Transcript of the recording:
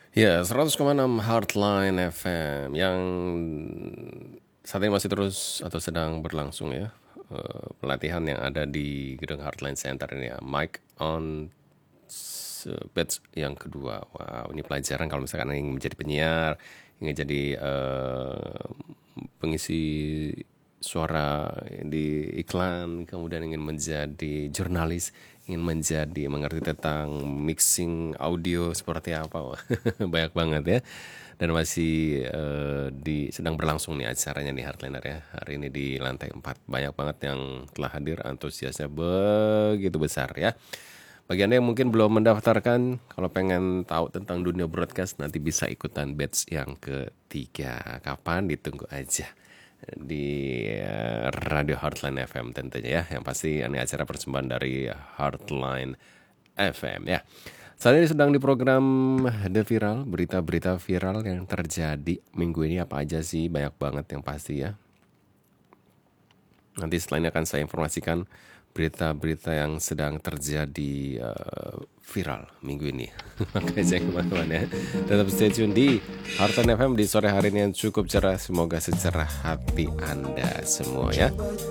Ya, 100,6 Heartline FM yang saat ini masih terus atau sedang berlangsung ya. Pelatihan yang ada di gedung Heartline Center ini ya. Mic on batch yang kedua. Wow, ini pelajaran kalau misalkan ingin menjadi penyiar, ingin jadi pengisi suara di iklan, kemudian ingin menjadi jurnalis, ingin mengerti tentang mixing audio seperti apa. Wah, banyak banget ya. Dan masih sedang berlangsung nih acaranya nih Heartliner ya. Hari ini di lantai 4. Banyak banget yang telah hadir, antusiasnya begitu besar ya. Bagi Anda yang mungkin belum mendaftarkan, kalau pengen tahu tentang dunia broadcast, nanti bisa ikutan batch yang ketiga. Kapan? Ditunggu aja di Radio Heartline FM tentunya ya. Yang pasti ini acara persembahan dari Heartline FM ya. Saat ini sedang di program The Viral, berita-berita viral yang terjadi minggu ini apa aja sih, banyak banget yang pasti ya. Nanti setelah ini akan saya informasikan berita-berita yang sedang terjadi viral minggu ini. Makanya jangan kemana-mana ya. Tetap stay tune di Heartline FM di sore hari ini yang cukup cerah. Semoga secerah hati Anda semua ya.